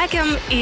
Lekiam į.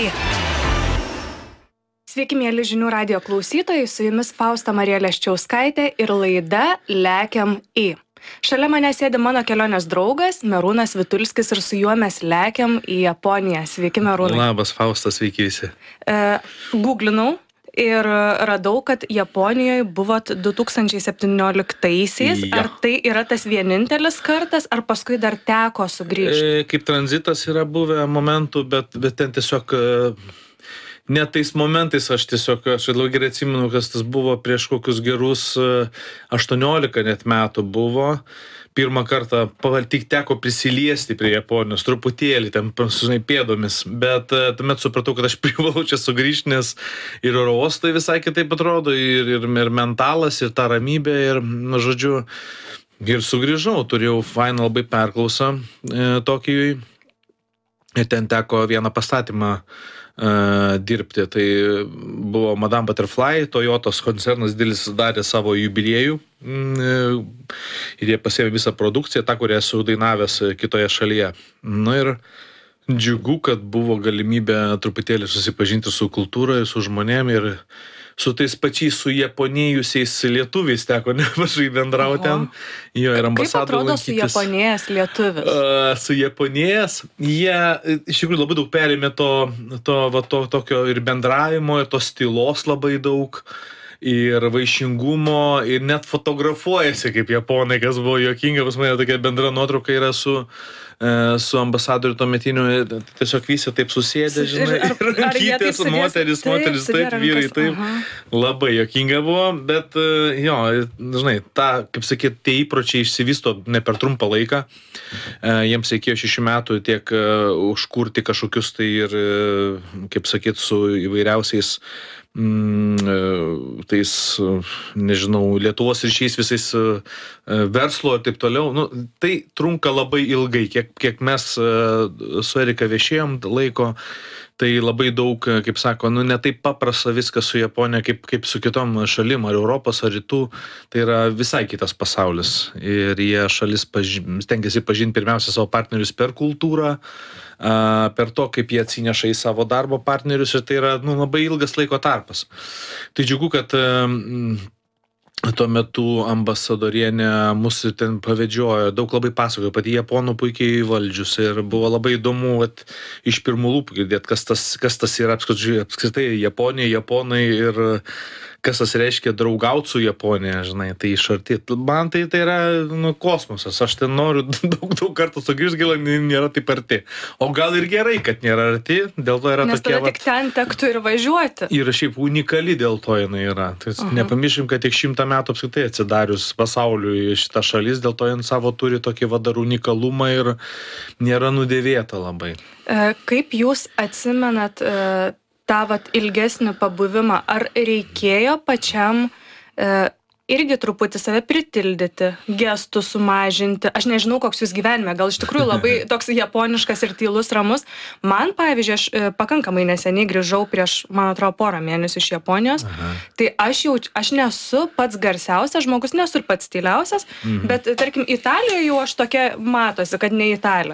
Sveiki, mėly žinių radijo klausytojai, su jumis Fausta Marija Leščiauskaitė ir laida Lekiam į. Šalia mane sėdi mano kelionės draugas Merūnas Vitulskis ir su juo mes lekiam į Japoniją. Sveiki, Merūnai. Labas, Fausta, sveiki visi. Googlinau ir radau, kad Japonijoje buvot 2017-aisiais. Jo. Ar tai yra tas vienintelis kartas, ar paskui dar teko sugrįžti? Kaip tranzitas yra buvę momentų, bet ten tiesiog ne tais momentais aš labai gerai atsimenu, kas tas buvo prieš kokius gerus 18 net metų buvo. Pirmą kartą tik teko prisiliesti prie Japonijos, truputėlį, ten prancūzai pėdomis, bet tuomet supratau, kad aš privalau čia sugrįžti, nes ir oro uostai visai kitaip atrodo, ir mentalas, ir ta ramybė, ir, žodžiu, ir sugrįžau, turėjau fainą labai perklausą Tokijui, ir ten teko vieną pastatymą dirbti. Tai buvo Madame Butterfly, Toyotos koncernas didelis darė savo jubiliejų ir jie pasiėmė visą produkciją, tą, kurią esu dainavęs kitoje šalyje. Na ir džiugu, kad buvo galimybė truputėlį susipažinti su kultūra ir su žmonėm ir su tais pačiais sujaponėjusiais lietuviais teko nemažai bendrauti ten. Jo, ir ambasadų lankytis. Kaip atrodo sujaponėjęs lietuvis? Sujaponėjęs, jie iš tikrųjų labai daug perėmė to tokio ir bendravimo, ir tos tylos labai daug, ir vaišingumo, ir net fotografuojasi kaip japonai, kas buvo juokinga. Pas mane tokia bendra nuotrauka yra su ambasadoriu tuometiniu, tiesiog visi taip susėdė, žinai, ir rankytės, moteris taip, vyrai taip. Labai juokinga buvo, bet jo, žinai, kaip sakyt, tie įpročiai išsivysto ne per trumpą laiką. Jiems reikėjo 6 metų tiek užkurti kažkokius tai ir, kaip sakyt, su įvairiausiais tais, nežinau, Lietuvos ryšiais visais verslo ir taip toliau. Tai trunka labai ilgai, kiek mes su Erika viešėjom laiko, tai labai daug, kaip sako, ne taip paprasta viskas su Japonija, kaip su kitom šalim, ar Europos, ar rytų, tai yra visai kitas pasaulis. Ir jie šalis stengiasi pažinti pirmiausia savo partnerius per kultūrą, per to, kaip jie atsineša į savo darbo partnerius, ir tai yra labai ilgas laiko tarpas. Tai džiugu, kad tuo metu ambasadorienė mus ten pavedžiojo, daug labai pasakojo, pati japonų puikiai valdžius, ir buvo labai įdomu iš pirmų lūpų girdėti, kas tas yra apskritai japonai ir kas tas reiškia draugauti su Japonija, žinai, tai iš arti. Man tai yra kosmosas, aš ten noriu daug kartų sugrįžti, gal nėra taip arti. O gal ir gerai, kad nėra arti, dėl to yra nes tokie... Nes tada tik ten tektų ir važiuoti. Ir šiaip unikali dėl to jinai yra. Tai nepamiršim, kad tik 100 metų apskritai atsidarius pasauliui šitą šalis, dėl to jin savo turi tokį dar unikalumą ir nėra nudėvėta labai. Kaip jūs atsimenat tą ilgesnį pabuvimą, ar reikėjo pačiam irgi truputį save pritildyti, gestų sumažinti? Aš nežinau, koks jūs gyvenime, gal iš tikrųjų labai toks japoniškas ir tylus, ramus. Man, pavyzdžiui, aš pakankamai neseniai grįžau prieš, man atrodo, porą mėnesių iš Japonijos. Tai aš nesu pats garsiausias žmogus, nesu ir pats tyliausias, bet, tarkim, Italijoje jau aš tokia matosi, kad ne Italija.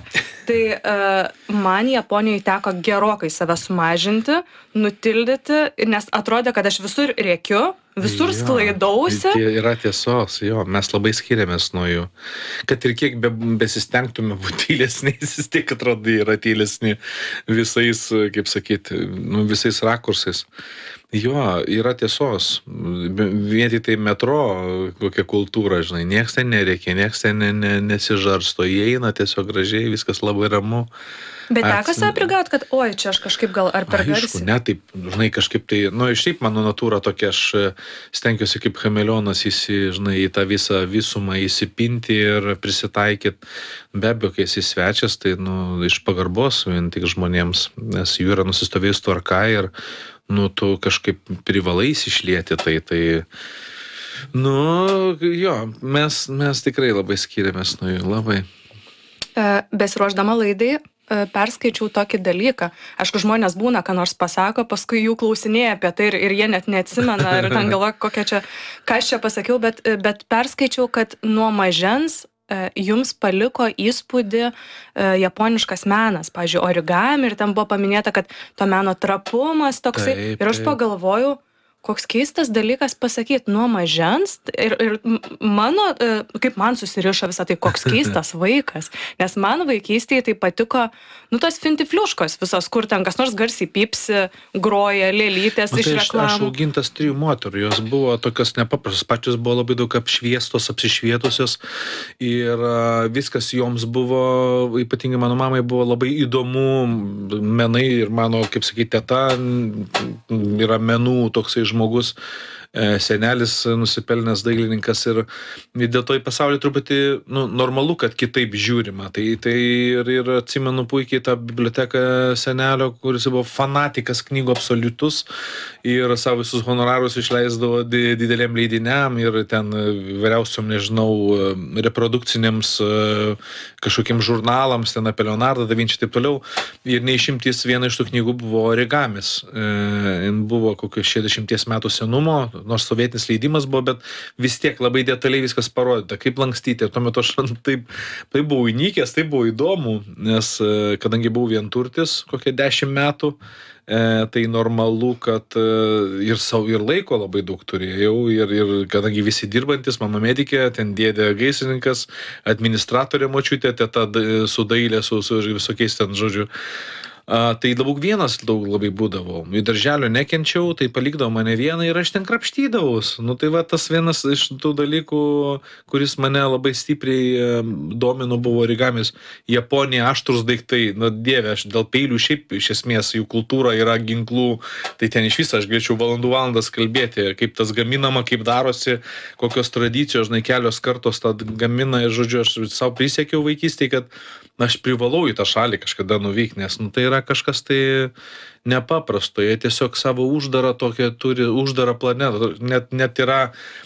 Tai man Japonijoje teko gerokai save sumažinti, nutildyti, nes atrodė, kad aš visur rėkiu, visur sklaidausi. Yra tiesos, jo, mes labai skiriamės nuo jų. Kad ir kiek besistengtume būti tylesniais, vis tiek atrodo yra tylesni visais, kaip sakyti, visais rakursais. Jo, yra tiesos. Vien tai metro, kokia kultūra, žinai, nieks ten nereikia, nieks ten nesižarsto, įeina tiesiog gražiai, viskas labai ramu. Bet teko save prigaut, kad oi, čia aš kažkaip gal ar per garsiai? Aišku, ne, taip, žinai, kažkaip tai, šiaip mano natūra tokia, aš stengiuosi kaip chameleonas į tą visą visumą įsipinti ir prisitaikyti. Be abejo, kai esi svečias, tai, iš pagarbos vien tik žmonėms, nes jų yra nusistovėjus tvarka ir, tu kažkaip privalai išlieti, tai, jo, mes tikrai labai skiriamės nuo jų, labai. Besiruošdama laidai, perskaičiau tokį dalyką. Aišku, žmonės būna, ką nors pasako, paskui jų klausinėja apie tai ir jie net neatsimena ir ten galvoja, ką aš čia pasakiau, bet perskaičiau, kad nuo mažens jums paliko įspūdį japoniškas menas, pavyzdžiui, origami, ir ten buvo paminėta, kad to meno trapumas toksai. Taip, Ir aš taip. pagalvojau, koks keistas dalykas pasakyti nuo mažens. Ir mano, kaip man susirišo visą tai, koks keistas vaikas. Nes man vaikystėje tai patiko, tos fintifliuškos visos, kur ten kas nors garsiai pypsi, groja, lėlytės iš Aš reklamų. augintas 3 moterų, jos buvo tokios nepaprastos, pačios buvo labai daug apšviestos, apsišvietusios ir viskas joms buvo, ypatingai mano mamai buvo labai įdomu menai ir mano, kaip sakyti, teta yra menų toksai žmogus, senelis nusipelnęs dailininkas ir dėl to į pasaulį truputį normalu, kad kitaip žiūrima. Tai ir atsimenu puikiai tą biblioteką senelio, kuris buvo fanatikas knygų absoliutus ir savo visus honorarus išleisdavo dideliem leidiniam ir ten vyriausiom, nežinau, reprodukciniams kažkokiems žurnalams, ten apie Leonardą da Vinci ir taip toliau. Ir neišimtis viena iš tų knygų buvo Origamis. Buvo kokio 60 metų senumo, nors sovietinis leidimas buvo, bet vis tiek labai detaliai viskas parodyta, kaip lankstyti. Ir tuo metu aš taip buvau įnikęs, taip buvo įdomu, nes kadangi buvau vienturtis kokie 10 metų, tai normalu, kad ir laiko labai daug turėjau ir kadangi visi dirbantis, mama medikė, ten dėdė gaisrininkas, administratorė močiutė, teta su dailė, su visokiais ten, žodžiu. Tai vienas daug labai būdavau. Į darželio nekenčiau, tai palikdavo mane vieną ir aš ten krapštydavaus. Tai va tas vienas iš tų dalykų, kuris mane labai stipriai domino, buvo origamis. Japonija, aštrus daiktai, dieve, aš dėl peilių šiaip iš esmės jų kultūra yra ginklų, tai ten iš viso aš galėčiau valandas kalbėti, kaip tas gaminama, kaip darosi, kokios tradicijos, kelios kartos tą gamina ir, žodžiu, aš savo prisiekiau vaikystėje, kad aš privalau į tą šalį kažkada nuvykti, nes tai yra kažkas tai nepaprasto, jie tiesiog savo uždarą tokią turi, uždarą planetą, net yra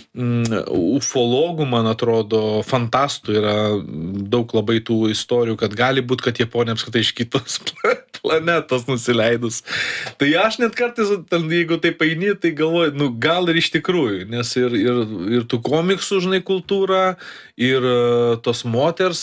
ufologų, man atrodo, fantastų yra daug labai tų istorijų, kad gali būti, kad Japonija apskritai iš kitos planetos nusileidus. Tai aš net kartais, jeigu tai paini, tai galvoju, gal ir iš tikrųjų, nes ir tų komiksų, kultūra, ir tos moters,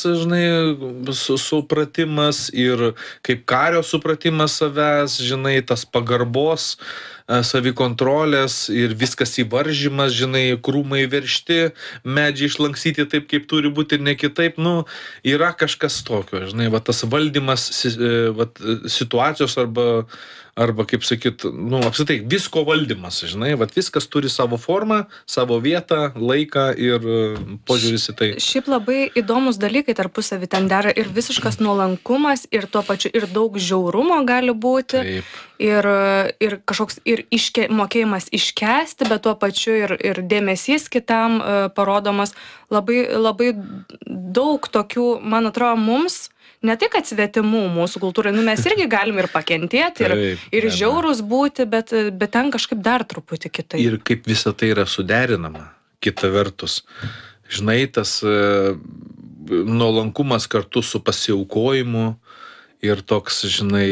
supratimas, ir kaip kario supratimas savęs, tas pagarbos, savikontrolės ir viskas įvaržymas, krūmai veršti, medžiai išlanksyti taip, kaip turi būti ir ne kitaip, yra kažkas tokio, va tas valdymas situacijos arba kaip sakyt, apskritai, visko valdymas, va viskas turi savo formą, savo vietą, laiką ir požiūris į tai. Šiaip labai įdomus dalykai tarpusavy ten dera ir visiškas nuolankumas ir tuo pačiu ir daug žiaurumo gali būti. Taip. Ir kažkoks mokėjimas iškęsti, bet tuo pačiu ir dėmesys kitam parodomas. Labai, labai daug tokių, man atrodo, mums ne tai, kad svetimų mūsų kultūrai, mes irgi galim ir pakentėti, ir žiaurus būti, bet ten kažkaip dar truputį kitaip. Ir kaip visa tai yra suderinama, kita vertus. Tas nuolankumas kartu su pasiaukojimu ir toks,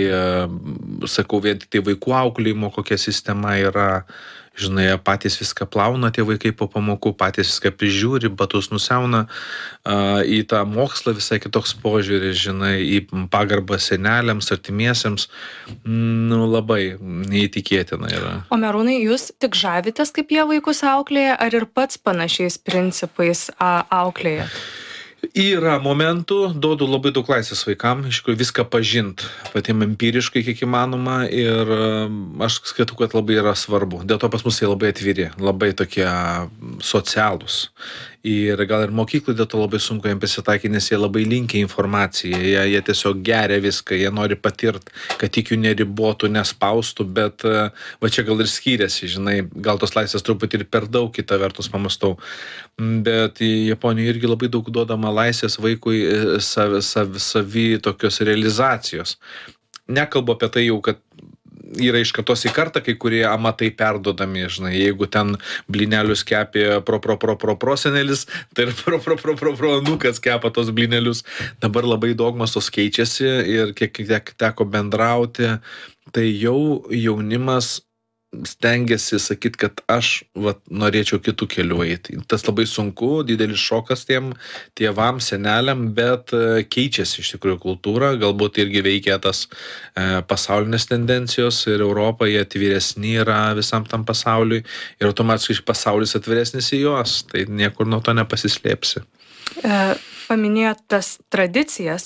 sakau, vien tai vaikų auklėjimo, kokia sistema yra, patys viską plauna tie vaikai po pamokų, patys viską prižiūri, batus nusiauna, į tą mokslą visai kitoks požiūris, į pagarbą seneliams, artimiesiems, labai neįtikėtina yra. O Merūnai, jūs tik žavitės, kaip jie vaikus auklėja, ar ir pats panašiais principais auklėja? Yra momentų, duodu labai daug laisvės vaikam, iš tikrųjų viską pažint, patiem empiriškai kiek įmanoma ir aš skaitau, kad labai yra svarbu. Dėl to pas mus jie labai atviri, labai tokie socialūs. Ir gal ir mokyklai dėl to labai sunku jiems pasitaikyti, nes jie labai linkia informaciją, jie tiesiog geria viską, jie nori patirt, kad tik jų neribotų, nespaustų, bet va čia gal ir skiriasi, gal tos laisvės truputį ir per daug, kita vertus pamastau. Bet Japonijoje irgi labai daug duodama laisvės vaikui savi tokios realizacijos. Nekalbu apie tai jau, kad yra iš kartos į kartą kai kurie amatai perduodami, jeigu ten blynelius kepė prosenelis, tai ir proanūkas kepa tos blynelius. Dabar labai dogmos tos keičiasi ir kiek teko bendrauti, tai jau jaunimas stengiasi sakyt, kad aš norėčiau kitų kelių eiti. Tas labai sunku, didelis šokas tiem tėvam, seneliam, bet keičiasi iš tikrųjų kultūra, galbūt irgi veikia tas pasaulinės tendencijos ir Europa, jie atviresni yra visam tam pasauliui ir automatiškai pasaulis atviresnis į juos, tai niekur nuo to nepasislėpsi. Paminėjot tas tradicijas,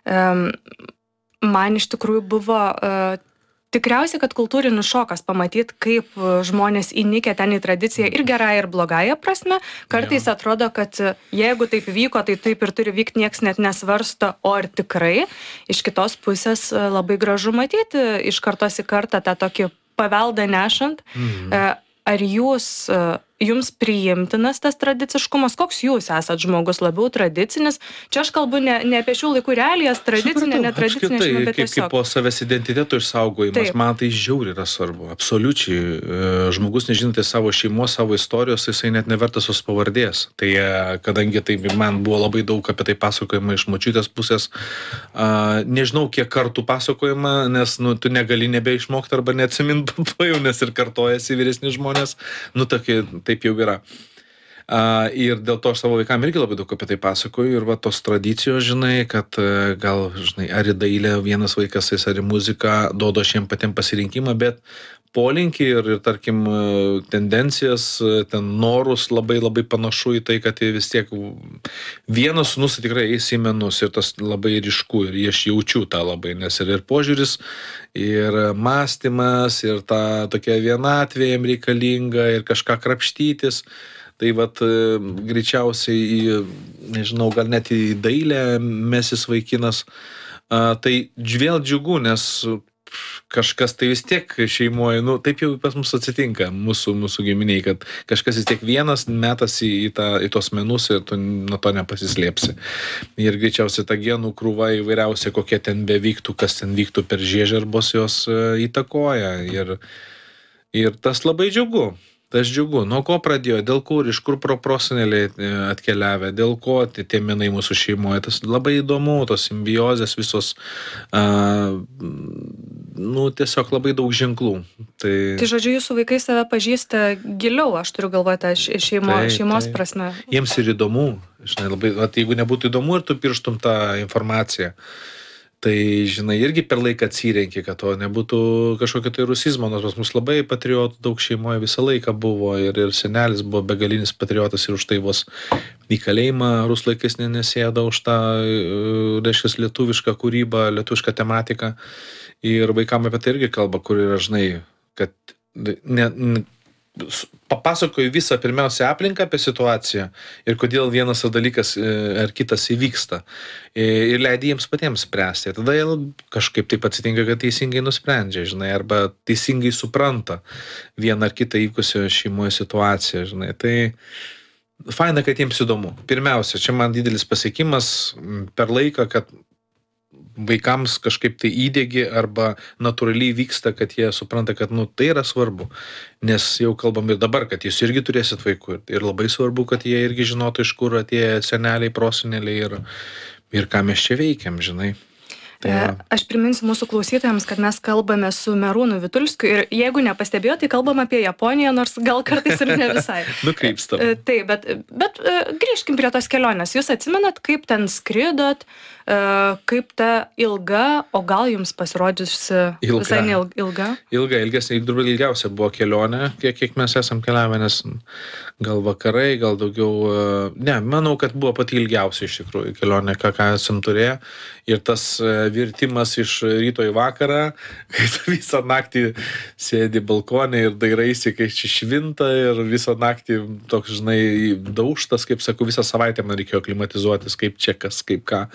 man iš tikrųjų buvo tikriausiai, kad kultūrinis šokas pamatyti, kaip žmonės įnikę ten į tradiciją ir gerąją, ir blogąją prasme. Kartais atrodo, kad jeigu taip vyko, tai taip ir turi vykti, nieks net nesvarsto, o ar tikrai. Iš kitos pusės labai gražu matyti iš kartos į kartą tą tokį paveldą nešant. Ar jums priimtinas tas tradiciškumas? Koks jūs esat žmogus, labiau tradicinis? Čia aš kalbu ne apie šių laikų realijas, tradicinė, netradicinė, bet tiesiog. Kaip po savęs identiteto išsaugojimas, man tai žiauriai yra svarbu. Absoliučiai. Žmogus nežinantį savo šeimos, savo istorijos, jisai net nevertas tos pavardės. Tai kadangi tai man buvo labai daug apie tai pasakojama iš močiutės pusės, nežinau, kiek kartų pasakojama, nes tu negali nebeišmokti arba neatsiminti, nes ir kartojasi vyresni žmonės. Taip jau yra. Ir dėl to aš savo vaikam irgi labai daug apie tai pasakoju ir tos tradicijos, žinai, kad gal, žinai, ar į dailę vienas vaikas, ar į muziką duoda šiem patiem pasirinkimą, bet polinkį ir tarkim, tendencijas, ten norus labai panašu į tai, kad vis tiek vienas sūnus tikrai eis į menus ir tas labai ryšku ir aš jaučiu tą labai, nes ir požiūris, ir mąstymas, ir ta tokia vienatvė jam reikalinga, ir kažką krapštytis. Tai greičiausiai, nežinau, gal net į dailę mesis vaikinas. Tai vėl džiugu, nes kažkas tai vis tiek šeimoje, taip jau pas mus atsitinka, mūsų giminiai, kad kažkas vis tiek vienas metas į tos menus ir tu nuo to nepasislėpsi. Ir greičiausiai ta genų krūva įvairiausia, kokie ten bevyktų, kas ten vyktų per žiežirbos, jos įtakoja. Ir tas labai džiugu. Tas džiugu. Nuo ko pradėjo, dėl kur, iš kur proseneliai atkeliavę, dėl ko tie menai mūsų šeimoje. Tas labai įdomu, tos simbiozės visos, tiesiog labai daug ženklų. Tai žodžiu, jūsų vaikai save pažįsta giliau, aš turiu galvoje tą šeimos prasme. Jiems ir įdomu, žinai, labai, jeigu nebūtų įdomu ir tu pirštum tą informaciją, tai, žinai, irgi per laiką atsirenki, kad to nebūtų kažkokio tai rusizmo, nors pas mus labai patriotų daug šeimoje visą laiką buvo ir senelis buvo begalinis patriotas ir už tai vos į kalėjimą ruslaikais nesėda už tą, reiškia, lietuvišką kūrybą, lietuvišką tematiką ir vaikam apie tai irgi kalba, kur yra, žinai, kad papasakoju visą pirmiausia aplinką apie situaciją ir kodėl vienas dalykas ar kitas įvyksta ir leidai jiems patiems spręsti. Tada jie kažkaip taip atsitinka, kad teisingai nusprendžia, žinai, arba teisingai supranta vieną ar kitą įvykusią šeimoje situaciją, žinai. Tai faina, kad jiems įdomu. Pirmiausia, čia man didelis pasiekimas per laiką, kad vaikams kažkaip tai įdėgi arba natūraliai vyksta, kad jie supranta, kad tai yra svarbu. Nes jau kalbam ir dabar, kad jūs irgi turėsit vaikų. Ir labai svarbu, kad jie irgi žinotų, iš kur atėjo seneliai, proseneliai ir ką mes čia veikiam, žinai. Aš priminsiu mūsų klausytojams, kad mes kalbame su Merūnu Vitulskiu ir jeigu nepastebėjo, tai kalbam apie Japoniją, nors gal kartais ir ne visai. Nukreipstam. Taip, bet grįžkim prie tos kelionės. Jūs atsimenat, kaip ten skridot, kaip ta ilga, o gal jums pasirodžiusi visai neilga? Ilgesnė, ilgiausia buvo kelionė, kiek mes esam keliavę, nes gal vakarai, gal daugiau, manau, kad buvo pati ilgiausia iš tikrųjų kelionė, ką esam turėję. Ir tas virtimas iš ryto į vakarą, kai tu visą naktį sėdi balkone ir dairaisi, kai švinta ir visą naktį toks, žinai, daužtas, kaip sakau, visą savaitę man reikėjo klimatizuotis, kaip čia kas, kaip ką.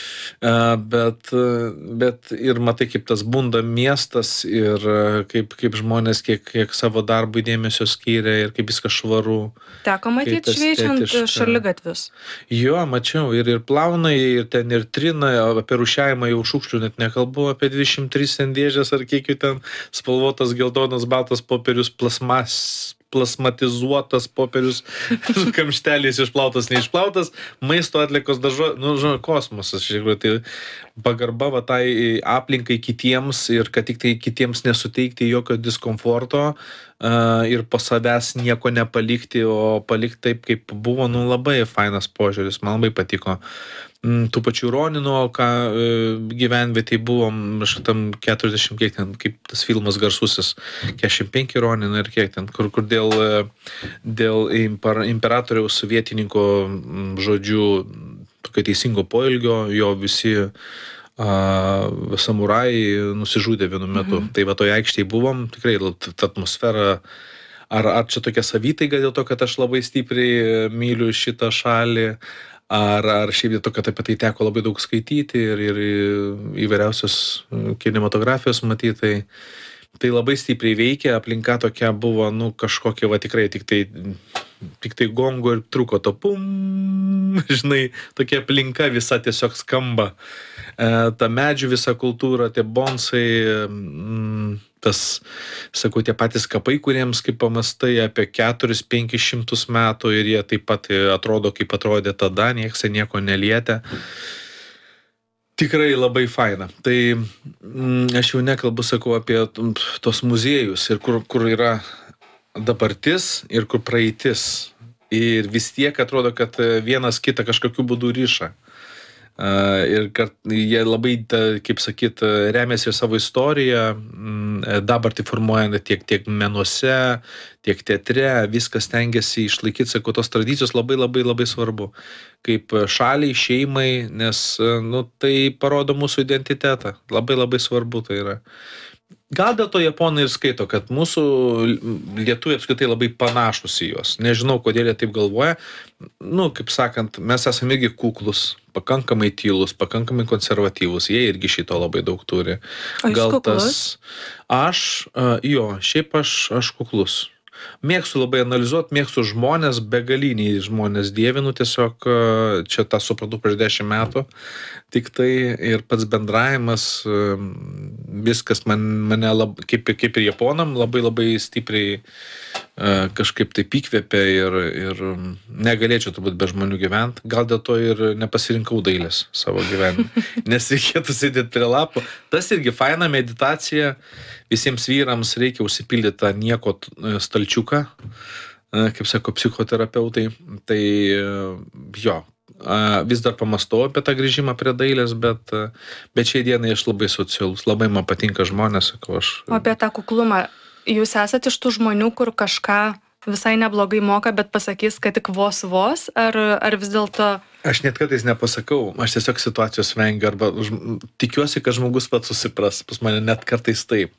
Bet ir matai, kaip tas bunda miestas ir kaip žmonės kiek savo darbui dėmesio skyrė ir kaip viskas švaru. Teko matyti šveičiant šaligatvius. Jo, mačiau ir plauna, ir ten ir trina, apie rūšiavimą jau šiukšlių net nekalbu, apie 23 ten dėžės ar kiek jų ten spalvotas, geltonas, baltas popierius, plasmatizuotas popierius, su kamšteliais išplautas, neišplautas, maisto atliekos dažo, kosmosas, iš tikrųjų, tai pagarba va tai aplinkai kitiems ir kad tik tai kitiems nesuteikti jokio diskomforto ir po savęs nieko nepalikti, o palikti taip, kaip buvo, labai fainas požiūris, man labai patiko. Tų pačių Ronino, ką gyvenvietėj buvom, šitam 40, kiek ten, kaip tas filmas garsusis, 45 Ronino ir kiek ten, kur dėl imperatoriaus vietininko, žodžiu, tokio teisingo poelgio, jo visi samurai nusižudė vienu metu. Tai va toje aikštėje buvom, tikrai ta atmosfera, ar čia tokia savitaiga dėl to, kad aš labai stipriai myliu šitą šalį, ar šiaip dėl to, kad apie tai teko labai daug skaityti ir įvairiausios kinematografijos matyti, tai labai stipriai veikia, aplinka tokia buvo, kažkokia, va tikrai, tik tai gongo ir truko to pum, žinai, tokia aplinka visa tiesiog skamba. Ta medžių visa kultūra, tie bonsai, tas, sakau, tie patys kapai, kuriems kaip pamastai apie 400-500 metų ir jie taip pat atrodo, kaip atrodė tada, nieks nieko nelietė. Tikrai labai faina. Tai aš jau nekalbu, sakau, apie tos muziejus ir kur yra dabartis ir kur praeitis. Ir vis tiek atrodo, kad vienas kitą kažkokiu būdu ryša. Ir kad jie labai, kaip sakyt, remiasi savo istoriją, dabartį formuojant tiek menuose, tiek teatre, viskas stengiasi išlaikyti, sakau, tos tradicijos labai labai labai svarbu. Kaip šaliai, šeimai, nes tai parodo mūsų identitetą. Labai labai svarbu tai yra. Gal dėl to japonai ir skaito, kad mūsų lietuviai apskritai labai panašus į juos. Nežinau, kodėl jie taip galvoja. Kaip sakant, mes esame irgi kuklus, pakankamai tylus, pakankamai konservatyvus. Jie irgi šito labai daug turi. O jūs kuklus? Šiaip aš kuklus. Mėgstu labai analizuoti, mėgstu žmonės, begaliniai žmonės dievinu, tiesiog čia tą supratau prieš 10 metų, tik tai ir pats bendravimas, viskas mane kaip ir japonam labai labai stipriai kažkaip taip įkvėpė ir negalėčiau turbūt be žmonių gyventi, gal dėl to ir nepasirinkau dailės savo gyvenime, nes reikėtų sėdėti prie lapų. Tas irgi faina meditacija, visiems vyrams reikia užsipildyti tą nieko stalčiuką, kaip sako psichoterapeutai, tai vis dar pamastau apie tą grįžimą prie dailės, bet šiai dienai aš labai socialus, labai man patinka žmonės, sakau aš. O apie tą kuklumą, jūs esat iš tų žmonių, kur kažką visai neblogai moka, bet pasakys, kad tik vos, ar vis dėlto... Aš net kartais nepasakau, aš tiesiog situacijos vengiu, arba tikiuosi, kad žmogus pats susipras, pas mane net kartais taip.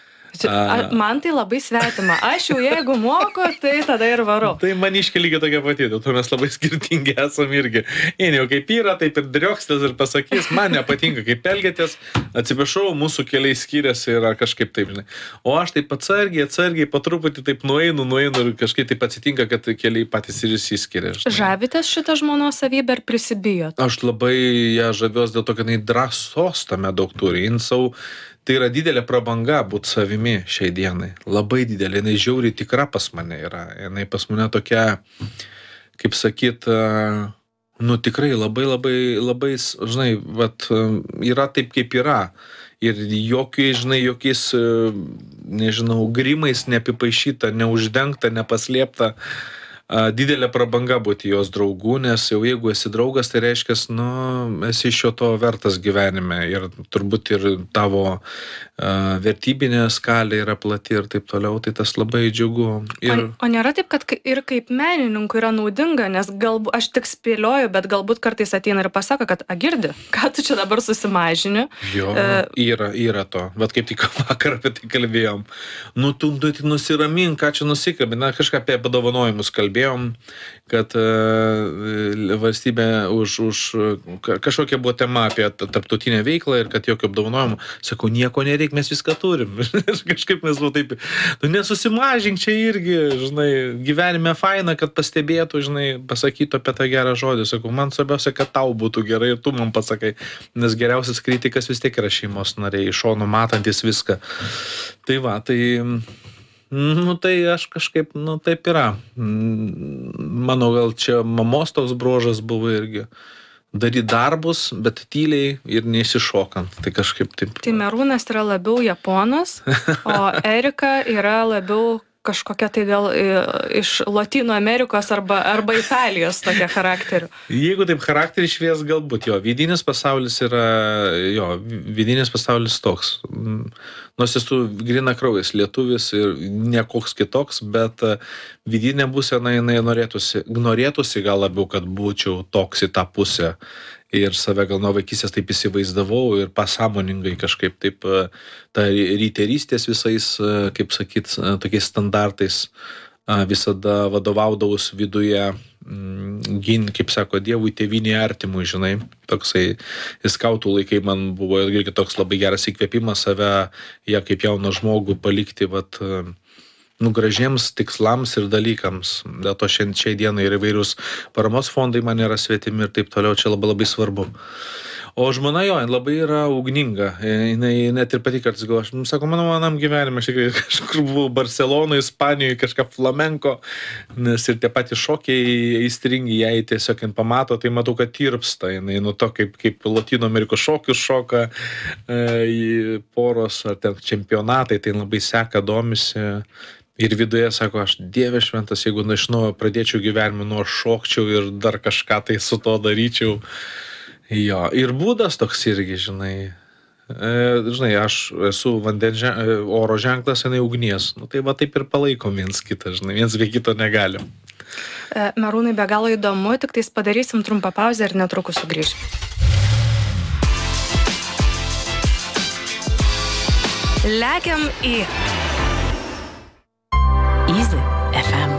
Man tai labai svetima. Aš jau jeigu moku, tai tada ir varau. Tai maniškė lygiai tokia pati, dėl to mes labai skirtingi esam irgi. Jau kaip yra, taip ir driokstės ir pasakys, man nepatinka, kaip elgiatės, atsiprašau, mūsų keliai skiriasi ir kažkaip taip, žinai. O aš taip atsargiai, po truputį taip nueinu ir kažkaip taip atsitinka, kad keliai patys ir įsiskiria. Žavitės šitą žmonos savybę ar prisibijot? Aš labai ją žaviuos dėl to, kad jinai drąsos tame daug turi. Tai yra didelė prabanga būti savimi šiai dienai. Labai didelė, jinai žiauriai tikra pas mane yra. Jinai pas mane tokia, kaip sakyt, tikrai labai, žinai, yra taip, kaip yra. Ir jokiais, nežinau, grimais neapipaišyta, neuždengta, nepaslėpta. Didelė prabanga būti jos draugų, nes jau jeigu esi draugas, tai reiškia, esi iš to vertas gyvenime ir turbūt ir tavo vertybinė skalė yra plati ir taip toliau, tai tas labai džiugu. O nėra taip, kad ir kaip menininkui yra naudinga, nes galbūt, aš tik spėlioju, bet galbūt kartais ateina ir pasako, kad girdi, ką tu čia dabar susimažini. Jo, yra to, bet kaip tik vakar apie tai kalbėjom. Tu nusiramink, ką čia nusikabė, kažką apie padovanojimus kalbėjom, kad valstybė už kažkokia buvo tema apie tarptautinę veiklą ir kad jokio apdovanojimo, sakau, nieko nereik, mes viską turim. Kažkaip mes taip, nesusimažink čia irgi, žinai, gyvenime faina, kad pastebėtų, žinai, pasakytų apie tą gerą žodį. Sakau, man svarbiausia, kad tau būtų gerai ir tu man pasakai, nes geriausias kritikas vis tiek yra šeimos nariai, iš šono matantis viską. Tai Nu, tai aš kažkaip, taip yra. Mano gal čia mamos toks bruožas buvo irgi. Daryti darbus, bet tyliai ir neišsišokant. Tai kažkaip taip. Tai Merūnas yra labiau japonas, o Erika yra labiau kažkokia tai gal iš Lotynų Amerikos arba Italijos tokia charakterių. Jeigu taip charakterį švies, galbūt jo. Vidinis pasaulis toks. Nors esu grina kraujas lietuvis ir nekoks kitoks, bet vidinė būsena, jinai norėtųsi gal labiau, kad būčiau toks į tą pusę. Ir save gal nuo vaikystės taip įsivaizdavau ir pasąmoningai kažkaip taip ta ryterystės visais, kaip sakyt, tokiais standartais visada vadovaudavus viduje, kaip sako, Dievui, tėvynei, artimui, žinai. Toksai skautų laikai man buvo irgi toks labai geras įkvėpimas save, kaip jauną žmogų palikti, gražiems tikslams ir dalykams. Dėl to šiai dienai ir įvairius paramos fondai man yra svetimi ir taip toliau, čia labai svarbu. O žmona jo, labai yra ugninga. Jinai net ir pati kartais galvoja, aš sako, manam gyvenime, aš tikrai kažkur buvau Barcelonoje, Ispanijoje, kažką flamenko, nes ir tie patys šokiai įstringi, jei tiesiog pamato, tai matau, kad tirpsta. Jinai nuo to, kaip Lotynų Amerikos šokius šoka, poros ar ten čempionatai, tai labai seka, domisi. Ir viduje sako, aš Dieve šventas, jeigu iš naujo pradėčiau gyvenimą, aš šokčiau ir dar kažką tai su to daryčiau. Jo, ir būdas toks irgi, žinai. Žinai, aš esu oro ženklas, jinai ugnies. Tai taip ir palaikom viens kitą, žinai, viens be kito negalim. Merūnai, be galo įdomu, tik tais padarysim trumpą pauzę ir netrukus sugrįšim. Lekiam į Easy FM.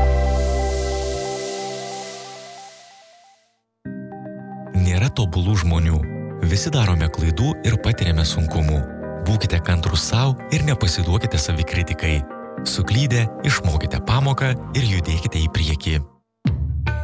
Nėra tobulų žmonių. Visi darome klaidų ir patiriame sunkumų. Būkite kantrūs sau ir nepasiduokite savikritikai. Suklydę, išmokite pamoką ir judėkite į priekį.